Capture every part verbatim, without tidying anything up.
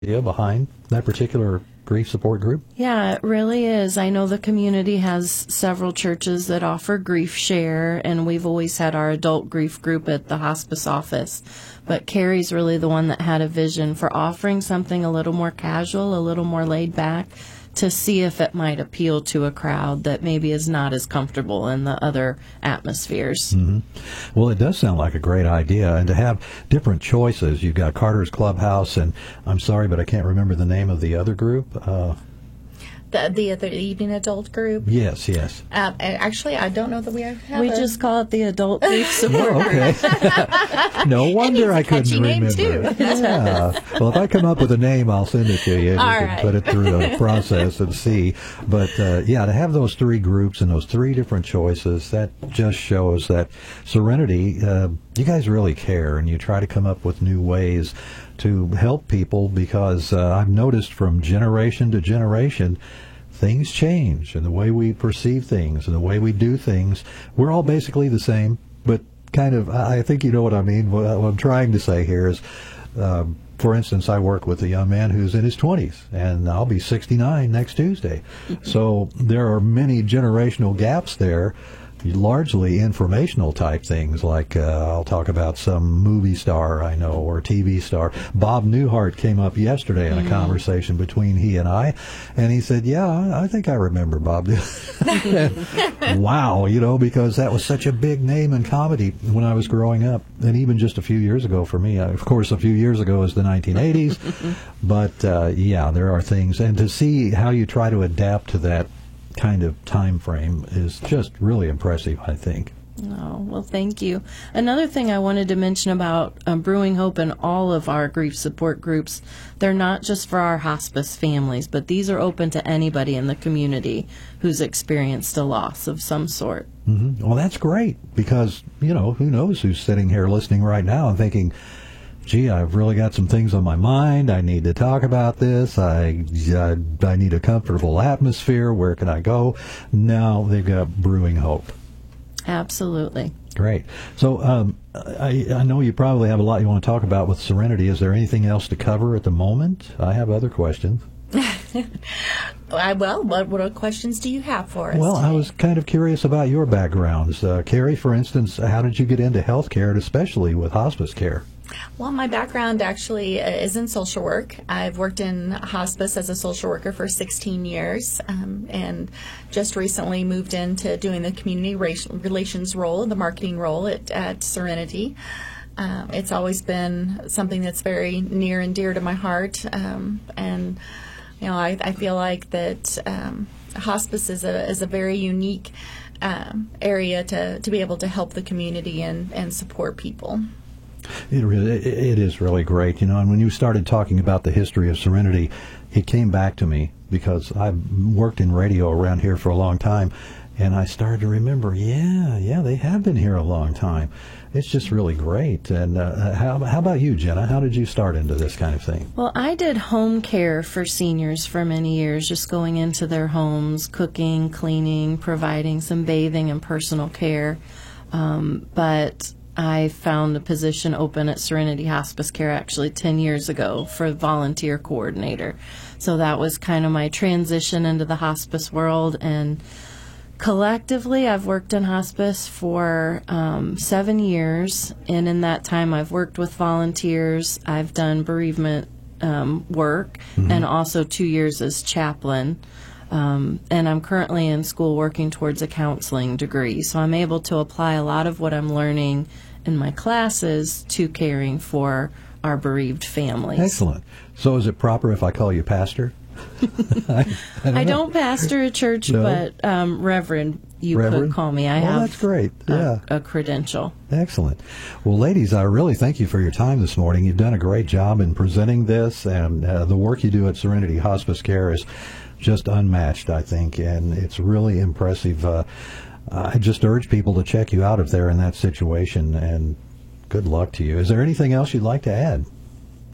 idea behind that particular grief support group? Yeah, it really is. I know the community has several churches that offer Grief Share, and we've always had our adult grief group at the hospice office. But Carrie's really the one that had a vision for offering something a little more casual, a little more laid back, to see if it might appeal to a crowd that maybe is not as comfortable in the other atmospheres. Mm-hmm. Well, it does sound like a great idea, and to have different choices. You've got Carter's Clubhouse, and I'm sorry, but I can't remember the name of the other group. Uh, The, the the evening adult group. yes, yes. Um, actually, I don't know that we have. We a, just call it the Adult Grief Support Oh, Group. okay. No wonder I couldn't catchy name, remember. too. Yeah. Well, if I come up with a name, I'll send it to you. You All can right. put it through the process and see. But uh, yeah, to have those three groups and those three different choices, that just shows that Serenity, uh, you guys really care, and you try to come up with new ways to help people, because uh, I've noticed from generation to generation, things change, and the way we perceive things and the way we do things, we're all basically the same, but kind of, I think you know what I mean. What I'm trying to say here is, um, for instance, I work with a young man who's in his twenties, and I'll be sixty-nine next Tuesday. So there are many generational gaps there, largely informational type things, like uh, I'll talk about some movie star I know or T V star. Bob Newhart came up yesterday in a mm-hmm. conversation between he and I, and he said, yeah, I think I remember Bob. Wow, you know, because that was such a big name in comedy when I was growing up, and even just a few years ago for me. Of course, a few years ago is the nineteen eighties, but uh, yeah, there are things, and to see how you try to adapt to that kind of time frame is just really impressive, I think. Oh, well, thank you. Another thing I wanted to mention about um, Brewing Hope and all of our grief support groups, they're not just for our hospice families, but these are open to anybody in the community who's experienced a loss of some sort. Mm-hmm. Well, that's great, because, you know, who knows who's sitting here listening right now and thinking, gee, I've really got some things on my mind. I need to talk about this. I, I, I need a comfortable atmosphere. Where can I go? Now they've got Brewing Hope. Absolutely. Great. So um, I, I know you probably have a lot you want to talk about with Serenity. Is there anything else to cover at the moment? I have other questions. I, well, what, what questions do you have for us? Well, today? I was kind of curious about your backgrounds. Uh, Carrie, for instance, how did you get into health care, and especially with hospice care? Well, my background actually is in social work. I've worked in hospice as a social worker for sixteen years, um, and just recently moved into doing the community relations role, the marketing role at, at Serenity. Um, it's always been something that's very near and dear to my heart, um, and you know, I, I feel like that um, hospice is a is a very unique um, area to to be able to help the community and, and support people. It really, it is really great, you know. And when you started talking about the history of Serenity, it came back to me, because I've worked in radio around here for a long time, and I started to remember, yeah, yeah, they have been here a long time. It's just really great. And uh, how, how about you, Jenna? How did you start into this kind of thing? Well, I did home care for seniors for many years, just going into their homes, cooking, cleaning, providing some bathing and personal care. Um, but I found a position open at Serenity Hospice Care actually ten years ago for volunteer coordinator. So that was kind of my transition into the hospice world, and collectively I've worked in hospice for um, seven years, and in that time I've worked with volunteers, I've done bereavement um, work, mm-hmm. and also two years as chaplain. Um, and I'm currently in school working towards a counseling degree, so I'm able to apply a lot of what I'm learning in my classes to caring for our bereaved families. Excellent. So is it proper if I call you pastor? I, I, don't, I don't pastor a church, no. but um, Reverend, you Reverend? could call me. I well, have that's great. Yeah. a, a credential. Excellent. Well, ladies, I really thank you for your time this morning. You've done a great job in presenting this, and uh, the work you do at Serenity Hospice Care is just unmatched, I think, and it's really impressive. Uh, I just urge people to check you out if they're in that situation, and good luck to you. Is there anything else you'd like to add?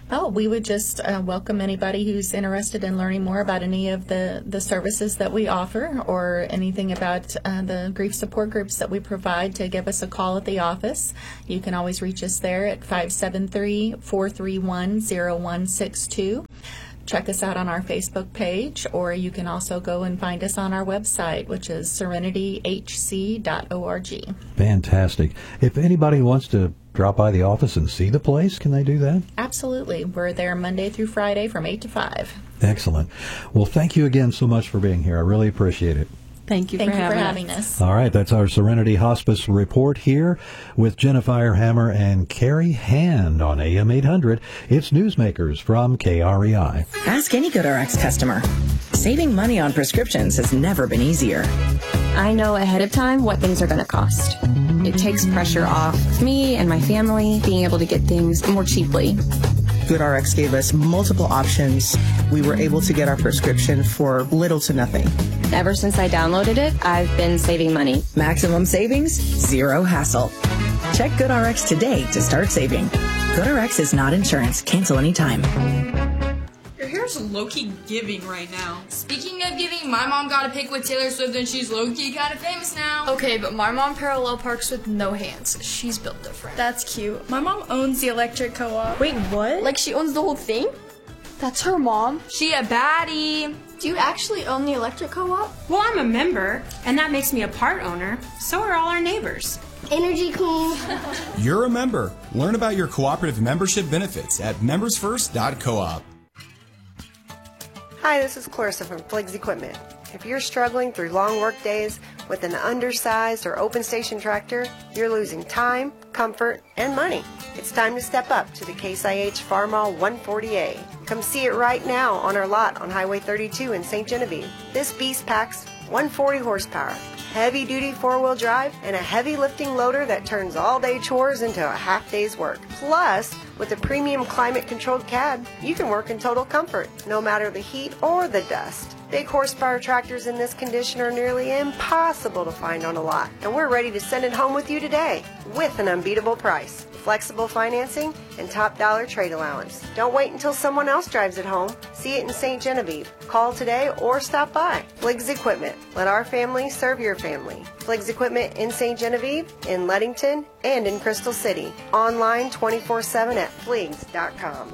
Oh, we would just uh, welcome anybody who's interested in learning more about any of the, the services that we offer or anything about uh, the grief support groups that we provide to give us a call at the office. You can always reach us there at five seven three, four three one, zero one six two. Check us out on our Facebook page, or you can also go and find us on our website, which is serenity h c dot org. Fantastic. If anybody wants to drop by the office and see the place, can they do that? Absolutely. We're there Monday through Friday from eight to five. Excellent. Well, thank you again so much for being here. I really appreciate it. Thank you Thank for you having for us. having us. All right, that's our Serenity Hospice report here with Jenna Firehammer and Carrie Hand on A M eight hundred. It's Newsmakers from K R E I. Ask any GoodRx customer. Saving money on prescriptions has never been easier. I know ahead of time what things are going to cost. It takes pressure off me and my family being able to get things more cheaply. GoodRx gave us multiple options. We were able to get our prescription for little to nothing. Ever since I downloaded it, I've been saving money. Maximum savings, zero hassle. Check GoodRx today to start saving. GoodRx is not insurance. Cancel anytime. Your hair's low-key giving right now. Speaking of giving, my mom got a pic with Taylor Swift and she's low-key kind of famous now. Okay, but my mom parallel parks with no hands. She's built different. That's cute. My mom owns the electric co-op. Wait, what? Like she owns the whole thing? That's her mom. She a baddie. Do you actually own the electric co-op? Well, I'm a member, and that makes me a part owner. So are all our neighbors. Energy Queen. You're a member. Learn about your cooperative membership benefits at members first dot coop. Hi, this is Clarissa from Fliggs Equipment. If you're struggling through long work days with an undersized or open station tractor, you're losing time, comfort, and money. It's time to step up to the Case I H Farmall one forty A. Come see it right now on our lot on Highway thirty-two in Saint Genevieve. This beast packs one hundred forty horsepower, heavy-duty four-wheel drive, and a heavy-lifting loader that turns all-day chores into a half-day's work. Plus, with a premium climate-controlled cab, you can work in total comfort, no matter the heat or the dust. Big horsepower tractors in this condition are nearly impossible to find on a lot, and we're ready to send it home with you today with an unbeatable price, flexible financing, and top dollar trade allowance. Don't wait until someone else drives it home. See it in Saint Genevieve. Call today or stop by. Fliggs Equipment. Let our family serve your family. Fliggs Equipment in Saint Genevieve, in Leadington, and in Crystal City. Online twenty-four seven at fliggs dot com.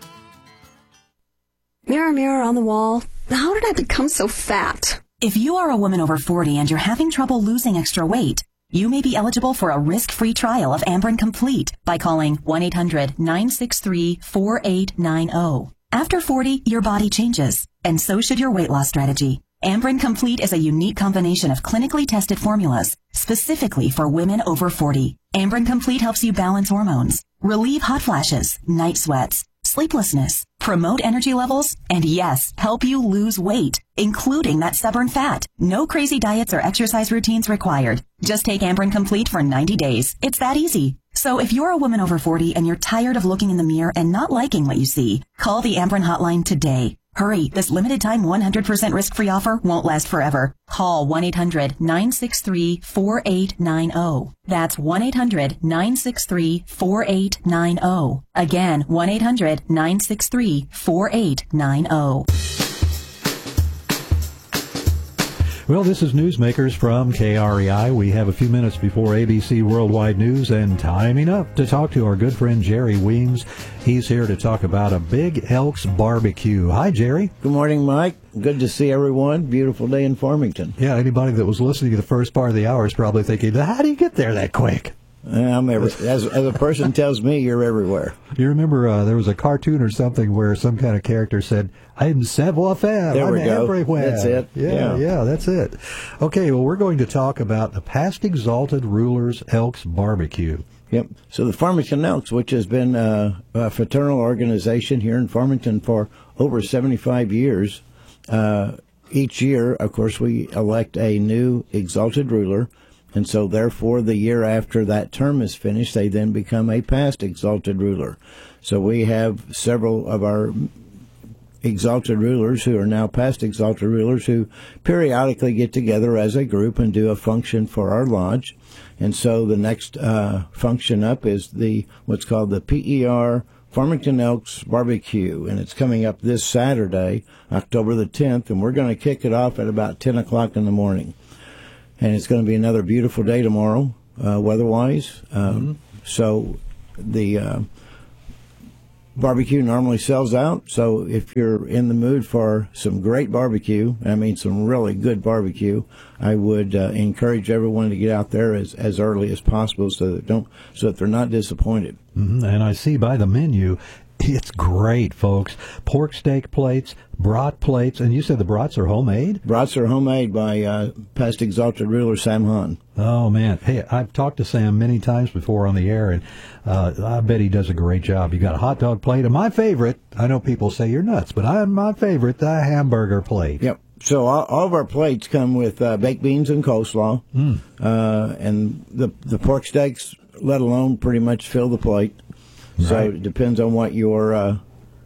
Mirror, mirror on the wall, how did I become so fat? If you are a woman over forty and you're having trouble losing extra weight, you may be eligible for a risk-free trial of Amberen Complete by calling one eight hundred, nine six three, four eight nine zero. After forty, your body changes, and so should your weight loss strategy. Amberen Complete is a unique combination of clinically tested formulas specifically for women over forty. Amberen Complete helps you balance hormones, relieve hot flashes, night sweats, sleeplessness, promote energy levels, and yes, help you lose weight, including that stubborn fat. No crazy diets or exercise routines required. Just take Amberen Complete for ninety days. It's that easy. So if you're a woman over forty and you're tired of looking in the mirror and not liking what you see, call the Amberen hotline today. Hurry, this limited time one hundred percent risk-free offer won't last forever. Call one eight hundred, nine six three, four eight nine zero. That's one eight hundred, nine six three, four eight nine zero. Again, one eight hundred, nine six three, four eight nine zero. Well, this is Newsmakers from K R E I. We have a few minutes before A B C Worldwide News and timing up to talk to our good friend Jerry Weems. He's here to talk about a Big Elks barbecue. Hi, Jerry. Good morning, Mike. Good to see everyone. Beautiful day in Farmington. Yeah, anybody that was listening to the first part of the hour is probably thinking, how do you get there that quick? I'm every, as, as a person tells me, you're everywhere. You remember uh, there was a cartoon or something where some kind of character said, I'm savoir-faire. There I'm we go. everywhere. That's it. Yeah, yeah, yeah, that's it. Okay, well, we're going to talk about the Past Exalted Rulers Elks Barbecue. Yep. So the Farmington Elks, which has been uh, a fraternal organization here in Farmington for over seventy-five years, uh, each year, of course, we elect a new exalted ruler. And so, therefore, the year after that term is finished, they then become a past exalted ruler. So we have several of our exalted rulers who are now past exalted rulers who periodically get together as a group and do a function for our lodge. And so the next uh, function up is the what's called the P E R Farmington Elks Barbecue, and it's coming up this Saturday, October the tenth, and we're going to kick it off at about ten o'clock in the morning. And it's going to be another beautiful day tomorrow, uh, weather-wise. Um, mm-hmm. So the uh, barbecue normally sells out, so if you're in the mood for some great barbecue, I mean some really good barbecue, I would uh, encourage everyone to get out there as, as early as possible so that don't so that they're not disappointed. Mm-hmm. And I see by the menu, it's great, folks. Pork steak plates, brat plates, and you said the brats are homemade? Brats are homemade by uh, past exalted ruler Sam Hahn. Oh, man. Hey, I've talked to Sam many times before on the air, and uh, I bet he does a great job. You got a hot dog plate, and my favorite, I know people say you're nuts, but I'm my favorite, the hamburger plate. Yep. So all, all of our plates come with uh, baked beans and coleslaw, mm. uh, and the the pork steaks, let alone, pretty much fill the plate. Right. So it depends on what your uh,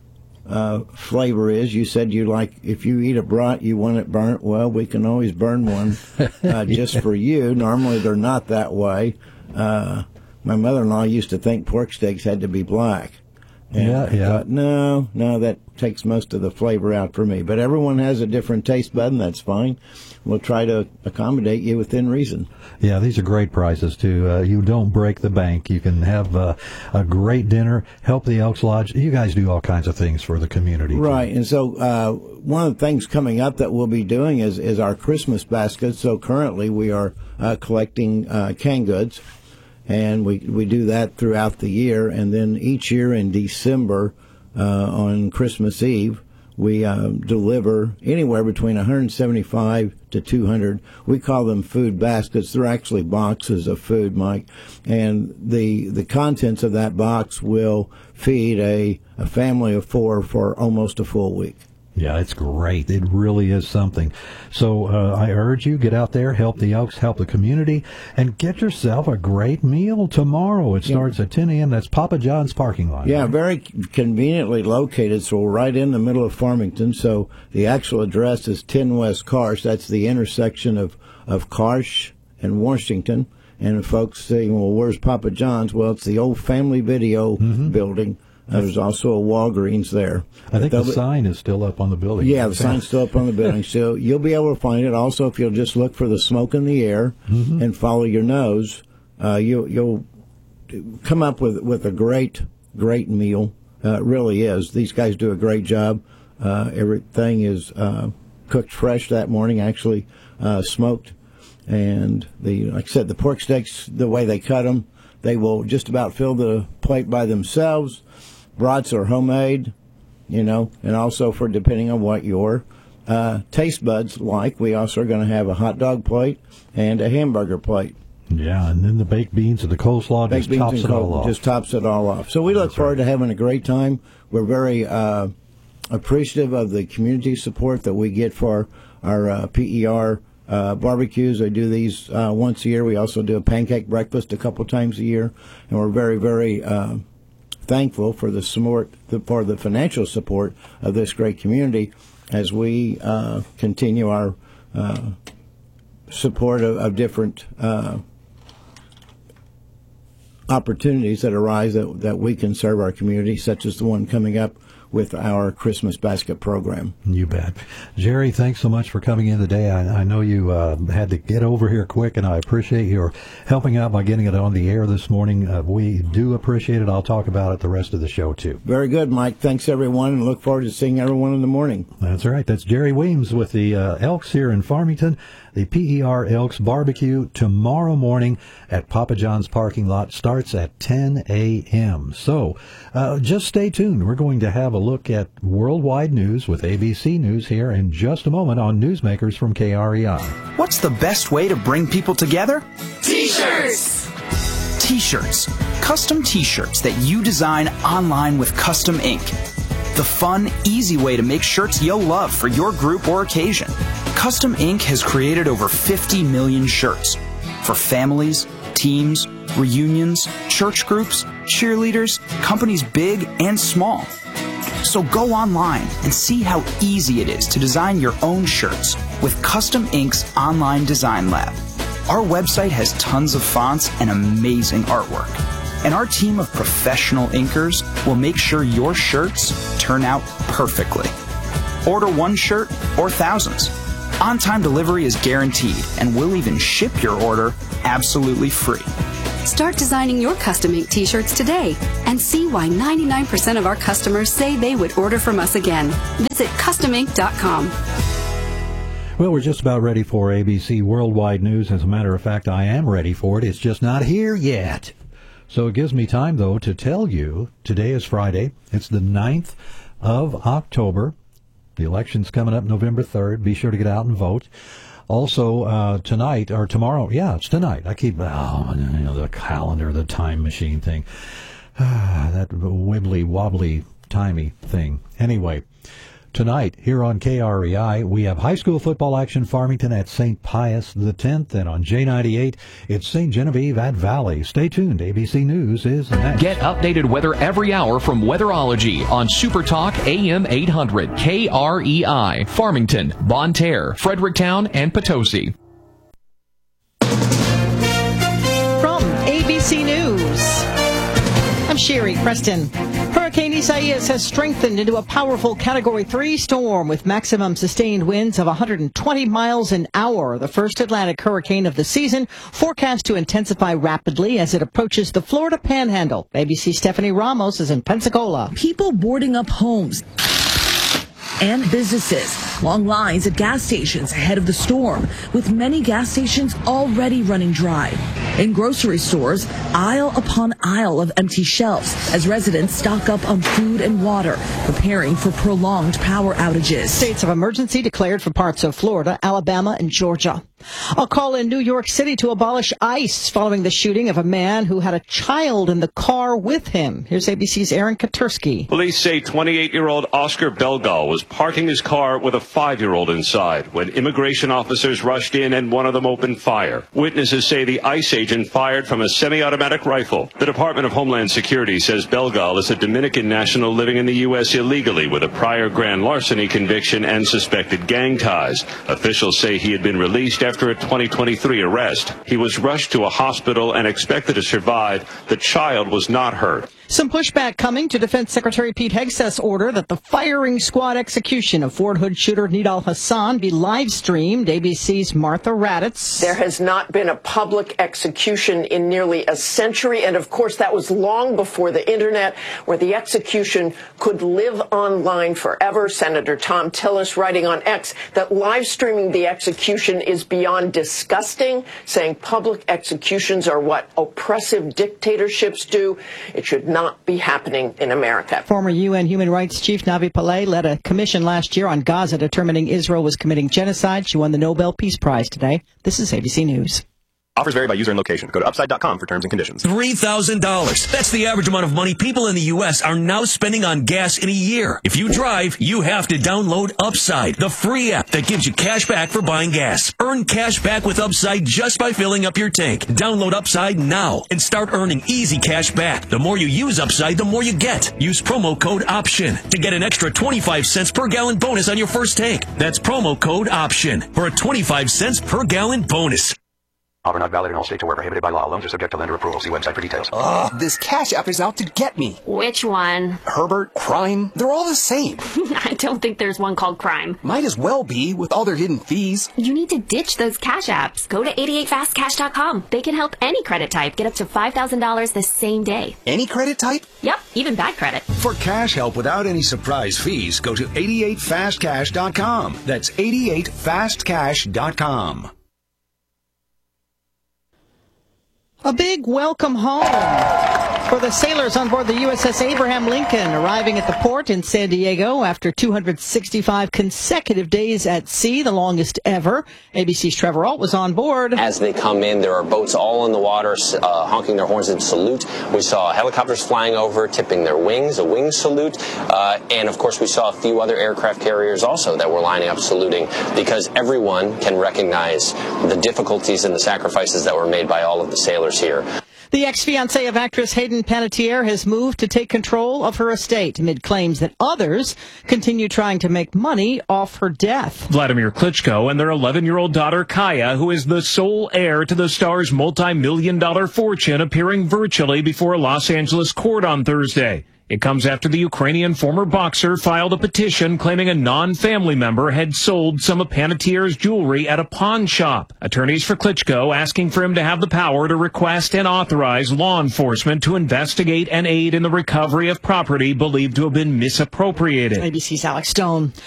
uh, flavor is. You said you like, if you eat a brat, you want it burnt. Well, we can always burn one uh, just yeah. for you. Normally they're not that way. Uh, my mother-in-law used to think pork steaks had to be black. And yeah, I yeah. thought, no, no, that takes most of the flavor out for me. But everyone has a different taste bud, and that's fine. We'll try to accommodate you within reason. Yeah, these are great prices, too. Uh, you don't break the bank. You can have uh, a great dinner, help the Elks Lodge. You guys do all kinds of things for the community. Right, and so uh, one of the things coming up that we'll be doing is, is our Christmas basket. So currently we are uh, collecting uh, canned goods. And we we do that throughout the year, and then each year in December, uh, on Christmas Eve, we uh, deliver anywhere between one hundred seventy-five to two hundred. We call them food baskets. They're actually boxes of food, Mike, and the the contents of that box will feed a, a family of four for almost a full week. Yeah, it's great. It really is something. So uh, I urge you, get out there, help the Elks, help the community, and get yourself a great meal tomorrow. It starts yeah. at ten a.m. That's Papa John's parking lot. Yeah, right? Very conveniently located, so we're right in the middle of Farmington. So the actual address is ten West Karsh. That's the intersection of, of Karsh and Washington. And folks saying, well, where's Papa John's? Well, it's the old Family Video mm-hmm. building. Uh, there's also a Walgreens there. I think the sign is still up on the building. Yeah, the sign's still up on the building. So you'll be able to find it. Also, if you'll just look for the smoke in the air mm-hmm. and follow your nose, uh, you'll, you'll come up with, with a great, great meal. Uh, it really is. These guys do a great job. Uh, everything is uh, cooked fresh that morning, actually uh, smoked. And the, like I said, the pork steaks, the way they cut them, they will just about fill the plate by themselves. Brats are homemade, you know, and also for depending on what your uh, taste buds like, we also are going to have a hot dog plate and a hamburger plate. Yeah, and then the baked beans and the coleslaw baked just tops it all off. Just tops it all off. So we look That's forward right. to having a great time. We're very uh, appreciative of the community support that we get for our uh, P E R uh, barbecues. I do these uh, once a year. We also do a pancake breakfast a couple times a year, and we're very, very uh, thankful for the support, for the financial support of this great community as we uh, continue our uh, support of, of different uh, opportunities that arise that, that we can serve our community, such as the one coming up with our Christmas basket program. You bet. Jerry, thanks so much for coming in today. I, I know you uh, had to get over here quick, and I appreciate your helping out by getting it on the air this morning. Uh, we do appreciate it. I'll talk about it the rest of the show, too. Very good, Mike. Thanks, everyone, and look forward to seeing everyone in the morning. That's right. That's Jerry Weems with the uh, Elks here in Farmington. The P E R Elks Barbecue tomorrow morning at Papa John's parking lot starts at ten a.m. So uh, just stay tuned. We're going to have a look at worldwide news with A B C News here in just a moment on Newsmakers from K R E I. What's the best way to bring people together? T-shirts! T-shirts. Custom T-shirts that you design online with Custom Ink. The fun, easy way to make shirts you'll love for your group or occasion. Custom Ink has created over fifty million shirts for families, teams, reunions, church groups, cheerleaders, companies big and small. So go online and see how easy it is to design your own shirts with Custom Ink's online design lab. Our website has tons of fonts and amazing artwork. and our team of professional inkers will make sure your shirts turn out perfectly. Order one shirt or thousands. On-time delivery is guaranteed, and we'll even ship your order absolutely free. Start designing your custom ink t-shirts today and see why ninety-nine percent of our customers say they would order from us again. Visit custom ink dot com. Well, we're just about ready for A B C Worldwide News. As a matter of fact, I am ready for it. It's just not here yet. So it gives me time, though, to tell you today is Friday. It's the ninth of October. The election's coming up November third. Be sure to get out and vote. Also, uh, tonight, or tomorrow, yeah, it's tonight. I keep, oh, you know, the calendar, the time machine thing. That wibbly wobbly timey thing. Anyway, tonight here on K R E I, we have high school football action Farmington at Saint Pius the tenth, and on J ninety-eight, it's Saint Genevieve at Valley. Stay tuned. A B C News is next. Get updated weather every hour from Weatherology on Super Talk A M eight hundred K R E I, Farmington, Bonne Terre, Fredericktown, and Potosi. From A B C News, I'm Sherry Preston. Hurricane Isaias has strengthened into a powerful Category three storm with maximum sustained winds of one hundred twenty miles an hour. The first Atlantic hurricane of the season, forecast to intensify rapidly as it approaches the Florida Panhandle. A B C Stephanie Ramos is in Pensacola. People boarding up homes and businesses. Long lines at gas stations ahead of the storm, with many gas stations already running dry. In grocery stores, aisle upon aisle of empty shelves as residents stock up on food and water, preparing for prolonged power outages. States of emergency declared for parts of Florida, Alabama, and Georgia. A call in New York City to abolish ICE following the shooting of a man who had a child in the car with him. Here's A B C's Aaron Katursky. Police say twenty-eight-year-old Oscar Belgal was parking his car with a five-year-old inside when immigration officers rushed in and one of them opened fire. Witnesses say the ICE agent fired from a semi-automatic rifle. The Department of Homeland Security says Belgal is a Dominican national living in the U S illegally with a prior grand larceny conviction and suspected gang ties. Officials say he had been released after a twenty twenty-three arrest. He was rushed to a hospital and expected to survive. The child was not hurt. Some pushback coming to Defense Secretary Pete Hegseth's order that the firing squad execution of Fort Hood shooter Nidal Hassan be live-streamed. A B C's Martha Raddatz. There has not been a public execution in nearly a century, and of course that was long before the Internet, where the execution could live online forever. Senator Tom Tillis writing on X that live-streaming the execution is beyond disgusting, saying public executions are what oppressive dictatorships do. It should not not be happening in America. Former U N Human Rights Chief Navi Pillay led a commission last year on Gaza determining Israel was committing genocide. She won the Nobel Peace Prize today. This is A B C News. Offers vary by user and location. Go to upside dot com for terms and conditions. three thousand dollars. That's the average amount of money people in the U S are now spending on gas in a year. If you drive, you have to download Upside, the free app that gives you cash back for buying gas. Earn cash back with Upside just by filling up your tank. Download Upside now and start earning easy cash back. The more you use Upside, the more you get. Use promo code OPTION to get an extra twenty-five cents per gallon bonus on your first tank. That's promo code OPTION for a twenty-five cents per gallon bonus. Offer not valid in all states or where prohibited by law. Loans are subject to lender approval. See website for details. Ugh, this Cash App is out to get me. Which one? Herbert, Crime, they're all the same. I don't think there's one called Crime. Might as well be, with all their hidden fees. You need to ditch those Cash Apps. Go to eighty-eight fast cash dot com. They can help any credit type get up to five thousand dollars the same day. Any credit type? Yep, even bad credit. For cash help without any surprise fees, go to eighty-eight fast cash dot com. That's eighty-eight fast cash dot com. A big welcome home for the sailors on board the U S S Abraham Lincoln, arriving at the port in San Diego after two hundred sixty-five consecutive days at sea, the longest ever. A B C's Trevor Ault was on board. As they come in, there are boats all in the water, uh, honking their horns in salute. We saw helicopters flying over, tipping their wings, a wing salute. Uh, and, of course, we saw a few other aircraft carriers also that were lining up saluting, because everyone can recognize the difficulties and the sacrifices that were made by all of the sailors here. The ex-fiancé of actress Hayden Panettiere has moved to take control of her estate amid claims that others continue trying to make money off her death. Vladimir Klitschko and their eleven-year-old daughter Kaya, who is the sole heir to the star's multi-million dollar fortune, appearing virtually before a Los Angeles court on Thursday. It comes after the Ukrainian former boxer filed a petition claiming a non-family member had sold some of Panettiere's jewelry at a pawn shop. Attorneys for Klitschko asking for him to have the power to request and authorize law enforcement to investigate and aid in the recovery of property believed to have been misappropriated. A B C's Alex Stone.